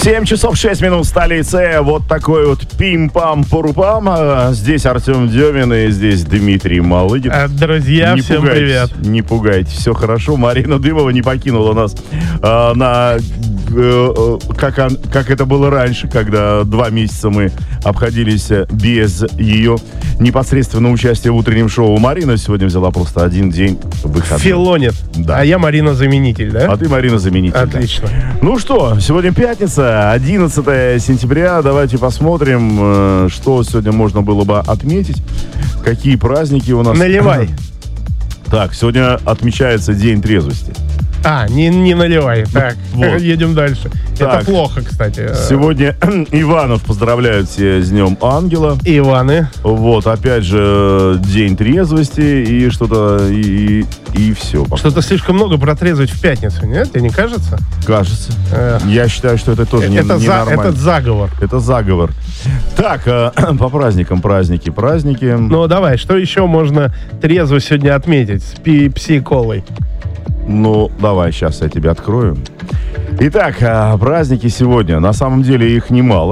7 часов 6 минут в столице. Вот такой вот пим-пам-пурупам. Здесь Артем Демин и здесь Дмитрий Малыгин. Друзья, не всем пугайтесь, привет. Не пугайтесь, все хорошо. Марина Дымова не покинула нас как это было раньше, когда 2 месяца мы обходились без ее непосредственного участия в утреннем шоу. Марина сегодня взяла просто один день выходных. Филонит. Да. А я Марина-заменитель, да? А ты Марина-заменитель. Отлично. Да. Ну что, сегодня пятница, 11 сентября. Давайте посмотрим, что сегодня можно было бы отметить. Какие праздники у нас. Наливай. Так, сегодня отмечается День трезвости. Не наливай. Так, Вот. едем дальше. Так. Это плохо, кстати. Сегодня Иванов поздравляют все с Днем Ангела. Иваны. Вот, опять же, День трезвости и что-то, и все. Что-то слишком много протрезвить в пятницу, нет? Тебе не кажется? Кажется. Я считаю, что это тоже не нормально. Это заговор. Это заговор. Так, по праздникам, праздники. Ну, давай, что еще можно трезво сегодня отметить с пси-колой? Ну, давай, сейчас я тебе открою. Итак, праздники сегодня. На самом деле их немало.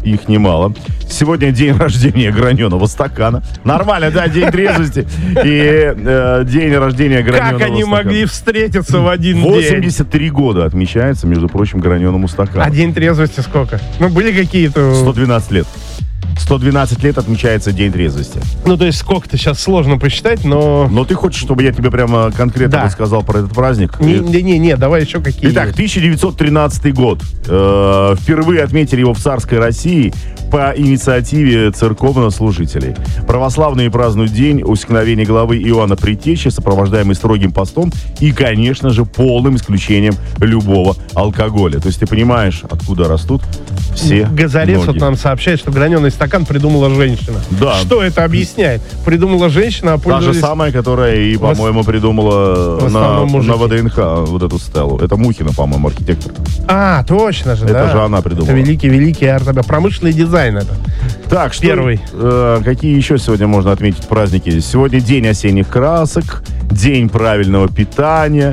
Сегодня день рождения граненого стакана. Нормально, да, день трезвости и день рождения граненого стакана. Как они могли встретиться в один день? 83 года отмечается, между прочим, граненому стакану. А день трезвости сколько? Ну, были какие-то... 112 лет. 112 лет отмечается День трезвости. Ну, то есть сколько-то сейчас сложно посчитать, но... Но ты хочешь, чтобы я тебе прямо конкретно рассказал про этот праздник? Не, давай еще какие. Итак, 1913 год. Впервые отметили его в царской России по инициативе церковнослужителей. Православные празднуют день усекновения главы Иоанна Предтечи, сопровождаемый строгим постом и, конечно же, полным исключением любого алкоголя. То есть ты понимаешь, откуда растут все Газарец ноги. вот нам сообщает, что граненый стакан придумала женщина. Да. Что это объясняет? Придумала женщина, а Та пользовались... же самая, которая и, по-моему, придумала на ВДНХ вот эту стелу. Это Мухина, по-моему, архитектор. Точно же, Это да. же она придумала. Это великий промышленный дизайн это. Так, что, Первый. Какие еще сегодня можно отметить праздники? Сегодня день осенних красок, день правильного питания.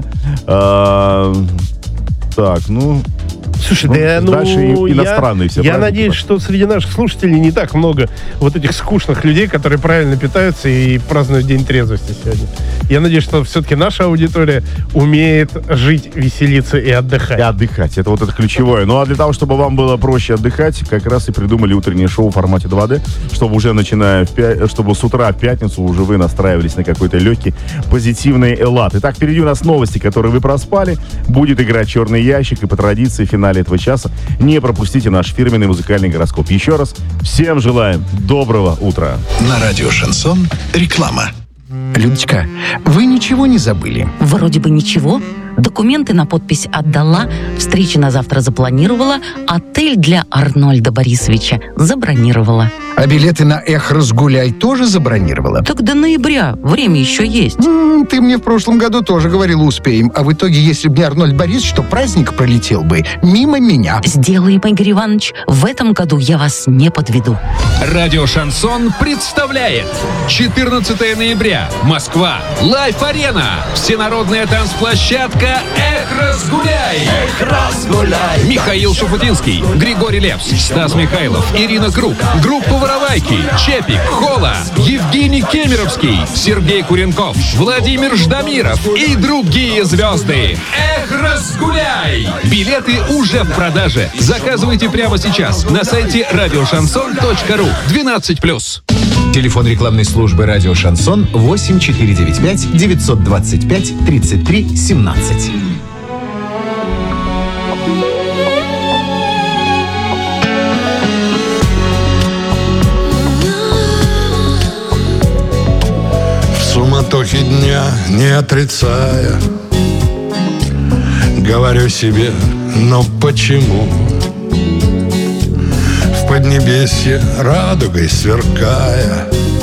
Слушай, дальше иностранные все Я праздники надеюсь, пошли. что среди наших слушателей не так много вот этих скучных людей, которые правильно питаются и празднуют День трезвости сегодня. Я надеюсь, что все-таки наша аудитория умеет жить, веселиться и отдыхать. И отдыхать. Это вот это ключевое. Ну, а для того, чтобы вам было проще отдыхать, как раз и придумали утреннее шоу в формате 2D, чтобы уже чтобы с утра в пятницу уже вы настраивались на какой-то легкий, позитивный эллад. Итак, впереди у нас новости, которые вы проспали. Будет играть «Черный ящик», и по традиции в финале этого часа не пропустите наш фирменный музыкальный гороскоп. Еще раз всем желаем доброго утра. На радио «Шансон» реклама. Людочка, вы ничего не забыли? Вроде бы ничего. Документы на подпись отдала, встречи на завтра запланировала, отель для Арнольда Борисовича забронировала. А билеты на «Эх, разгуляй» тоже забронировала? Так до ноября, время еще есть. Ты мне в прошлом году тоже говорила, успеем. А в итоге, если бы не Арнольд Борисович, то праздник пролетел бы мимо меня. Сделаем, Игорь Иванович, в этом году я вас не подведу. Радио «Шансон» представляет 14 ноября. Москва. Лайф-арена. Всенародная танцплощадка «Эх, разгуляй». Эх, разгуляй. Михаил Шуфутинский, Григорий Лепс, Стас Михайлов, Ирина Круг, группа «Воровайки», Чепик, Хола, Евгений Кемеровский, Сергей Куренков, Владимир Ждамиров и другие звезды. Эх, разгуляй. Билеты уже в продаже. Заказывайте прямо сейчас на сайте radioshanson.ru. 12+. Телефон рекламной службы «Радио Шансон» 8495 925 33 17. В суматохе дня, не отрицая, говорю себе, но почему? В поднебесье радугой сверкая,